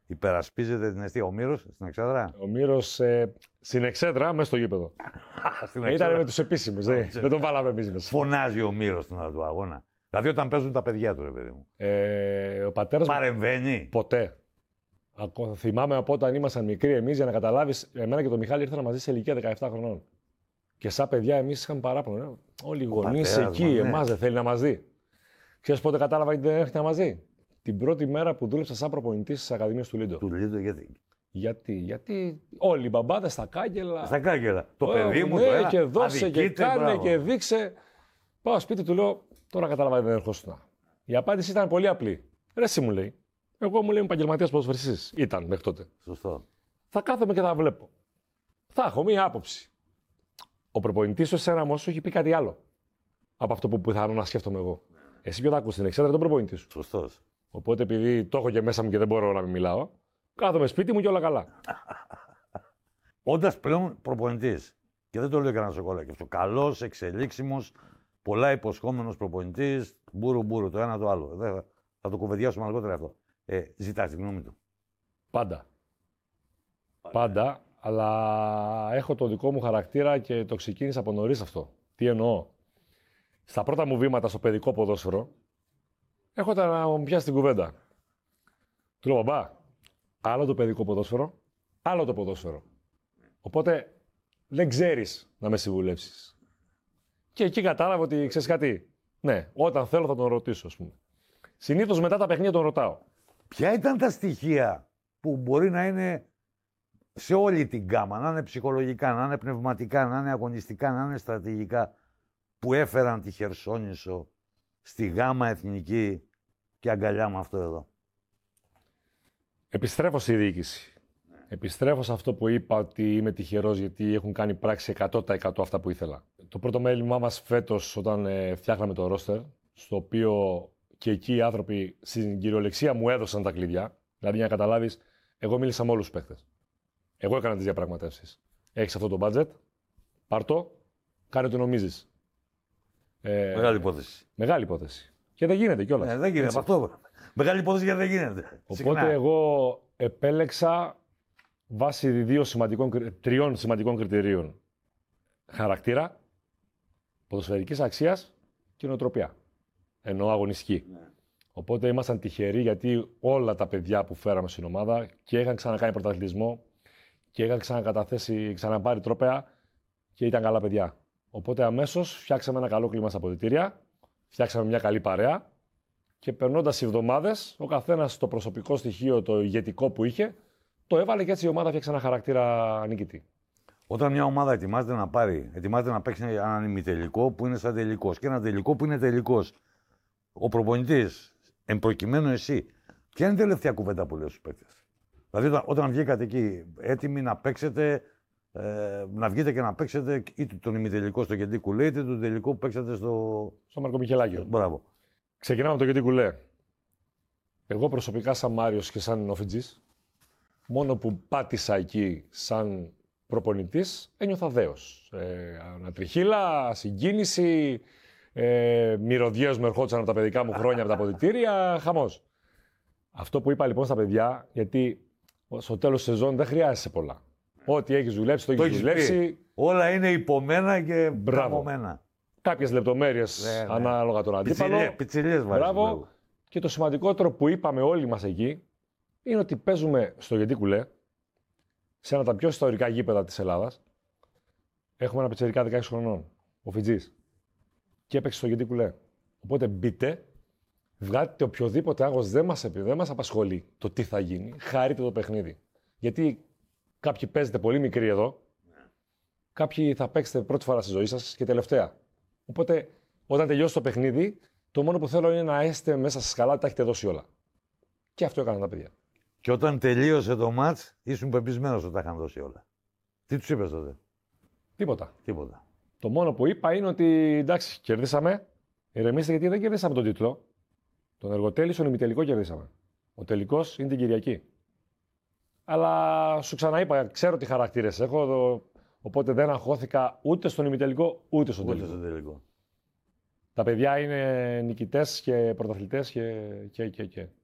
υπερασπίζεται την αιστεία. Ο Μύρος στην Εξέδρα. Ο Μύρος στην Εξέδρα, μέσα στο γήπεδο. Ήταν με τους επίσημους. Δεν τον βάλαμε εμείς μέσα. Φωνάζει ο Μύρος στην ώρα του αγώνα. Δηλαδή όταν παίζουν τα παιδιά του, ρε παιδί μου. Ο πατέρας παρεμβαίνει. Ποτέ. Θυμάμαι από όταν ήμασταν μικροί εμείς, για να καταλάβεις, εμένα και τον Μιχάλη ήρθαν μαζί σε ηλικία 17 χρονών. Και σαν παιδιά εμείς είχαμε παράπονο. Όλοι οι γονείς εκεί, εμάς δεν θέλει να μας δει. Ξέρεις πότε κατάλαβα γιατί δεν έρχεται να μας δει? Την πρώτη μέρα που δούλεψα σαν προπονητής στις Ακαδημίες του Λίντο. Του Λίντο γιατί όλοι οι μπαμπάδες στα κάγκελα. Στα κάγκελα. Το παιδί μου ναι, το ένα, και δώσε αδικείται, και κάνε μπράβο. και δείξε. Πάω σπίτι του, λέω, τώρα κατάλαβα ότι δεν ερχόσουν. Η απάντηση ήταν πολύ απλή. Ρε εσύ, μου λέει. Εγώ, μου λέει, είμαι επαγγελματίας ποδοσφαιριστής. Ήταν μέχρι τότε. Σωστό. Θα κάθομαι και θα βλέπω. Θα έχω μία άποψη. Ο προπονητής σου εσένα όμως σου έχει πει κάτι άλλο από αυτό που πιθανόν να σκέφτομαι εγώ. Εσύ ποιο θα ακούσει, την Εξέδρα, τον προπονητή σου. Σωστός. Οπότε επειδή το έχω και μέσα μου και δεν μπορώ να μην μιλάω, κάθομαι σπίτι μου και όλα καλά. Όντας πλέον προπονητής, και δεν το λέω κανένα σοκολάκι αυτό, καλός, εξελίξιμος, πολλά υποσχόμενος προπονητής, μπούρου, το ένα το άλλο. Θα το κουβεντιάσουμε αργότερα αυτό. Ζητάς τη γνώμη του. Πάντα, αλλά έχω το δικό μου χαρακτήρα και το ξεκίνησα από νωρίς αυτό. Τι εννοώ? Στα πρώτα μου βήματα στο παιδικό ποδόσφαιρο, έρχονταν να μου πιάσει την κουβέντα. Του λέω, μπαμπά, άλλο το παιδικό ποδόσφαιρο, άλλο το ποδόσφαιρο. Οπότε δεν ξέρεις να με συμβουλεύσεις. Και εκεί κατάλαβα ότι ξέρεις κάτι. Ναι, όταν θέλω θα τον ρωτήσω, ας πούμε. Συνήθως μετά τα παιχνίδια τον ρωτάω. Ποια ήταν τα στοιχεία που μπορεί να είναι σε όλη την γκάμα, να είναι ψυχολογικά, να είναι πνευματικά, να είναι αγωνιστικά, να είναι στρατηγικά, που έφεραν τη Χερσόνησο στη γάμα εθνική και αγκαλιά με αυτό εδώ? Επιστρέφω στη διοίκηση. Επιστρέφω σε αυτό που είπα, ότι είμαι τυχερός γιατί έχουν κάνει πράξη 100% αυτά που ήθελα. Το πρώτο μέλημά μας φέτος, όταν φτιάχναμε το ρόστερ, στο οποίο και εκεί οι άνθρωποι στην κυριολεξία μου έδωσαν τα κλειδιά. Δηλαδή, για να καταλάβεις, εγώ μίλησα με όλους τους παίκτες. Εγώ έκανα τις διαπραγματεύσεις. Έχεις αυτό το budget, πάρ' το, κάνε ό,τι νομίζεις. Μεγάλη υπόθεση. Μεγάλη υπόθεση. Και δεν γίνεται κιόλας. Δεν γίνεται αυτό. Μεγάλη υπόθεση γιατί δεν γίνεται. Οπότε εγώ επέλεξα βάσει τριών σημαντικών κριτηρίων. Χαρακτήρα, ποδοσφαιρικής αξίας και νοοτροπία. Εννοώ αγωνιστική. Ναι. Οπότε ήμασταν τυχεροί γιατί όλα τα παιδιά που φέραμε στην ομάδα και είχαν ξανακάνει πρωταθλητισμό και είχαν ξαναπάρει τρόπαια και ήταν καλά παιδιά. Οπότε αμέσως φτιάξαμε ένα καλό κλίμα στα αποδυτήρια, φτιάξαμε μια καλή παρέα και περνώντας οι εβδομάδες, ο καθένας το προσωπικό στοιχείο, το ηγετικό που είχε, το έβαλε και έτσι η ομάδα φτιάξε ένα χαρακτήρα νικητή. Όταν μια ομάδα ετοιμάζεται να παίξει έναν ημιτελικό που είναι σαν τελικός και ένα τελικό που είναι τελικός, ο προπονητής, εν προκειμένου εσύ, ποια είναι η τελευταία κουβέντα που λέει στους παίκτες? Δηλαδή, όταν βγήκατε εκεί έτοιμοι να παίξετε, να βγείτε και να παίξετε είτε τον ημιτελικό στο Κεντή Κουλέ, είτε τον τελικό που παίξατε στο Μαρκομιχελάκιο. Μπράβο. Ξεκινάμε από το Κεντή Κουλέ. Εγώ προσωπικά, σαν Μάριος και σαν Νοφιτζής, μόνο που πάτησα εκεί σαν προπονητής, ένιωθα δέος. Ανατριχύλα, συγκίνηση, μυρωδιαίως με ερχόντουσαν από τα παιδικά μου χρόνια από τα αποδυτήρια, χαμός. Αυτό που είπα λοιπόν στα παιδιά, γιατί στο τέλος της σεζόν δεν χρειάζεσαι πολλά. Ό,τι έχεις δουλέψει, το έχεις δουλέψει. Όλα είναι υπομένα και καμωμένα. Κάποιες λεπτομέρειες ανάλογα τον αντίπαλο. Πιτσιλιές βάζεις. Μπράβο. Και το σημαντικότερο που είπαμε όλοι μας εκεί είναι ότι παίζουμε στο Κεντή Κουλέ, σε ένα από τα πιο ιστορικά γήπεδα της Ελλάδας. Έχουμε ένα πιτσιρικά 16 χρονών, ο Φιτζής. Και έπαιξε στο Κεντή Κουλέ. Οπότε μπείτε, βγάλετε οποιοδήποτε άγχος, δεν μας απασχολεί το τι θα γίνει. Χαρείτε το παιχνίδι. Γιατί κάποιοι παίζετε πολύ μικροί εδώ, κάποιοι θα παίξετε πρώτη φορά στη ζωή σας και τελευταία. Οπότε όταν τελειώσει το παιχνίδι, το μόνο που θέλω είναι να είστε μέσα σας καλά, τα έχετε δώσει όλα. Και αυτό έκαναν τα παιδιά. Και όταν τελείωσε το μάτς, ήσουν πεπισμένος ότι τα είχαν δώσει όλα. Τι τους είπες τότε? Τίποτα. Τίποτα. Το μόνο που είπα είναι ότι εντάξει, κερδίσαμε. Ηρεμήστε, γιατί δεν κερδίσαμε τον τίτλο. Τον εργοτέλη, στον ημιτελικό κερδίσαμε. Ο τελικός είναι την Κυριακή. Αλλά σου ξαναείπα, ξέρω τι χαρακτήρες έχω, οπότε δεν αγχώθηκα ούτε στον ημιτελικό ούτε στον τελικό. Τα παιδιά είναι νικητές και πρωταθλητές και.